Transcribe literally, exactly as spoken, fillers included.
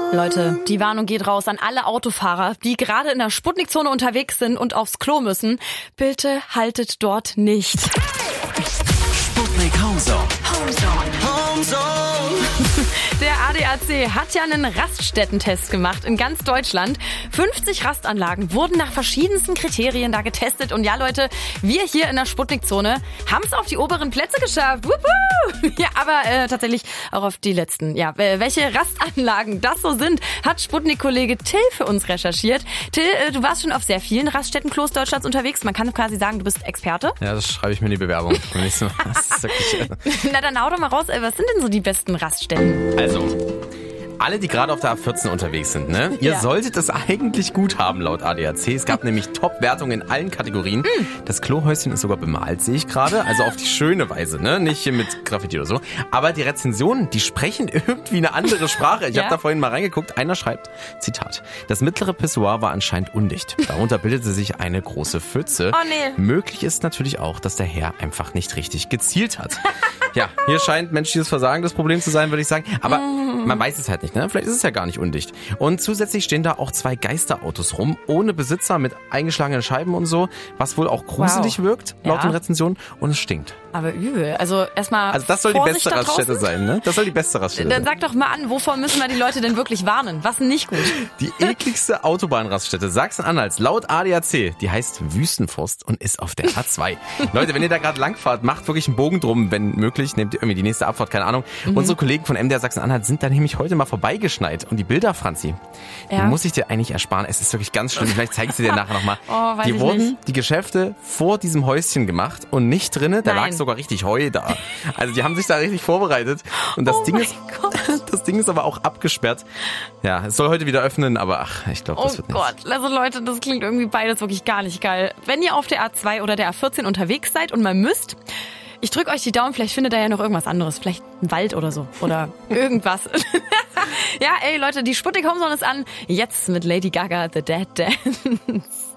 Leute, die Warnung geht raus an alle Autofahrer, die gerade in der Sputnik-Zone unterwegs sind und aufs Klo müssen. Bitte haltet dort nicht. Sputnik Homezone. Homezone. Homezone. Der A D A C hat ja einen Raststättentest gemacht in ganz Deutschland. fünfzig Rastanlagen wurden nach verschiedensten Kriterien da getestet. Und ja, Leute, wir hier in der Sputnik-Zone haben es auf die oberen Plätze geschafft. Wuhu! Ja, aber äh, tatsächlich auch auf die letzten. Ja, äh, welche Rastanlagen das so sind, hat Sputnik-Kollege Till für uns recherchiert. Till, äh, du warst schon auf sehr vielen Raststätten-Klos Deutschlands unterwegs. Man kann quasi sagen, du bist Experte. Ja, das schreibe ich mir in die Bewerbung. Na, dann hau doch mal raus. Ey, was sind denn so die besten Raststätten? Also, alle, die gerade auf der A vierzehn unterwegs sind, ne? Ihr Ja. solltet es eigentlich gut haben, laut A D A C. Es gab nämlich Top-Wertungen in allen Kategorien. Mm. Das Klohäuschen ist sogar bemalt, sehe ich gerade. Also auf die schöne Weise, ne? Nicht hier mit Graffiti oder so. Aber die Rezensionen, die sprechen irgendwie eine andere Sprache. Ich Ja. habe da vorhin mal reingeguckt. Einer schreibt, Zitat, das mittlere Pissoir war anscheinend undicht. Darunter bildete sich eine große Pfütze. Oh nee. Möglich ist natürlich auch, dass der Herr einfach nicht richtig gezielt hat. Ja, hier scheint menschliches Versagen das Problem zu sein, würde ich sagen. Aber man weiß es halt nicht, ne? Vielleicht ist es ja gar nicht undicht. Und zusätzlich stehen da auch zwei Geisterautos rum, ohne Besitzer, mit eingeschlagenen Scheiben und so, was wohl auch gruselig Wow. wirkt, laut Ja. den Rezensionen. Und es stinkt. Aber übel. Also erstmal Also das soll die Vorsicht beste da Raststätte draußen. sein, ne? Das soll die beste Raststätte Dann sein. sag doch mal an, wovor müssen wir die Leute denn wirklich warnen? Was denn nicht gut? Die ekligste Autobahnraststätte Sachsen-Anhalts, laut A D A C, die heißt Wüstenforst und ist auf der A zwei. Leute, wenn ihr da gerade langfahrt, macht wirklich einen Bogen drum, wenn möglich. Nehmt ihr irgendwie die nächste Abfahrt, keine Ahnung. Mhm. Unsere Kollegen von M D R Sachsen-Anhalt sind da nämlich heute mal vorbeigeschneit. Und die Bilder, Franzi, Ja. die muss ich dir eigentlich ersparen. Es ist wirklich ganz schlimm. Vielleicht zeige ich sie dir nachher nochmal. Oh, weiß die ich wurden nicht. die Geschäfte vor diesem Häuschen gemacht und nicht drinnen. Da Nein. lag sogar richtig Heu da. Also die haben sich da richtig vorbereitet. Und das Oh Ding mein ist, Gott. das Ding ist aber auch abgesperrt. Ja, es soll heute wieder öffnen, aber ach, ich glaube, Oh das wird nicht. Gott, also Leute, das klingt irgendwie beides wirklich gar nicht geil. Wenn ihr auf der A zwei oder der A vierzehn unterwegs seid und mal müsst, ich drück euch die Daumen, vielleicht findet ihr ja noch irgendwas anderes. Vielleicht ein Wald oder so. Oder irgendwas. Ja, ey Leute, die Sputnik Homezone ist an. Jetzt mit Lady Gaga, The Dead Dance.